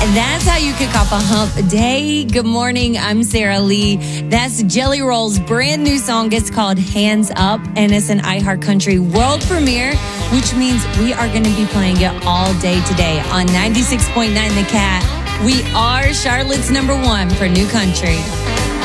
And that's how you kick off a hump day. Good morning. I'm Sarah Lee. That's Jelly Roll's brand new song. It's called Hands Up, and it's an iHeartCountry world premiere, which means we are going to be playing it all day today on 96.9 The Cat. We are Charlotte's number one for new country.